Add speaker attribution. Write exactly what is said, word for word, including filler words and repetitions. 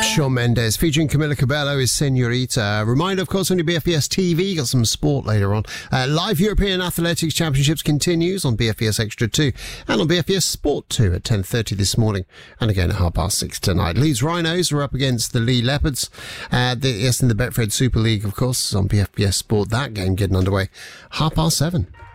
Speaker 1: Shawn Mendes featuring Camila Cabello is Senorita. Reminder, of course, on your B F B S T V, got some sport later on. Uh, live European Athletics Championships continues on B F B S Extra two and on B F B S Sport two at ten thirty this morning and again at half past six tonight. Leeds Rhinos are up against the Lee Leopards. Uh, the, yes, in the Betfred Super League, of course, on B F B S Sport. That game getting underway half past seven.